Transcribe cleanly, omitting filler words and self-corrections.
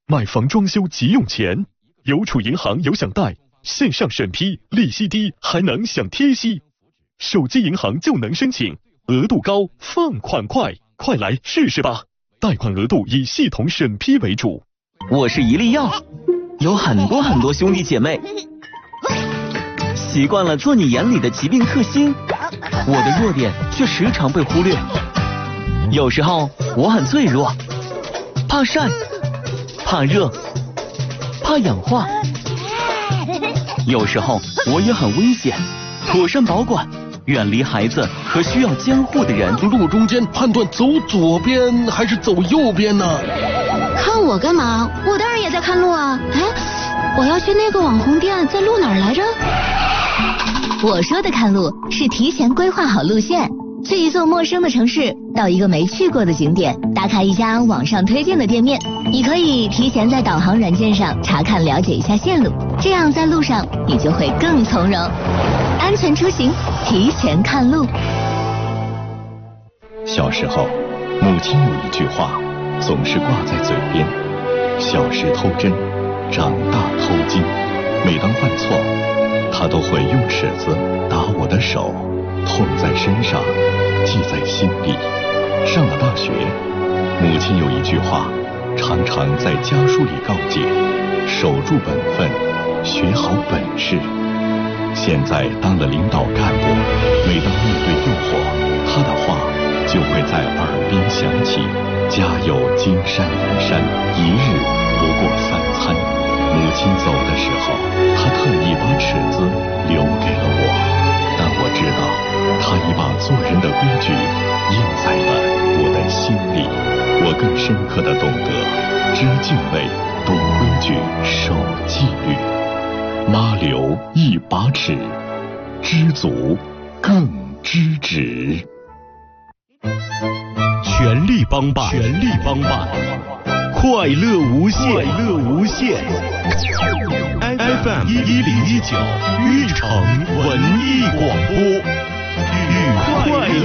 买房装修急用钱，邮储银行有享贷，线上审批，利息低，还能享贴息。手机银行就能申请，额度高，放款快，快来试试吧！贷款额度以系统审批为主。 我是一粒药，有很多兄弟姐妹，习惯了做你眼里的疾病克星，我的弱点却时常被忽略。有时候我很脆弱，怕晒，怕热，怕氧化。有时候我也很危险，妥善保管，远离孩子和需要监护的人。 路中间判断走左边还是走右边呢？ 看我干嘛？我当然也在看路啊！哎，我要去那个网红店，在路哪儿来着？ 我说的看路是提前规划好路线，去一座陌生的城市，到一个没去过的景点，打卡一家网上推荐的店面。你可以提前在导航软件上查看了解一下线路，这样在路上你就会更从容。安全出行，提前看路。 小时候，母亲有一句话总是挂在嘴边：小时偷针，长大偷金。每当犯错，她都会用尺子打我的手，痛在身上，记在心里。上了大学，母亲有一句话常常在家书里告诫：守住本分，学好本事。现在当了领导干部，每当面对诱惑，她的话就会在耳边响起：家有金山银山，一日不过三餐。母亲走的时候，她特意把尺子留给了我，但我知道她已把做人的规矩印在了我的心里。我更深刻地懂得知敬畏，懂规矩，守纪律。妈留一把尺，知足更知止。 全力帮办，全力帮办，快乐无限，快乐无限。FM 1019，玉城文艺广播，愉快。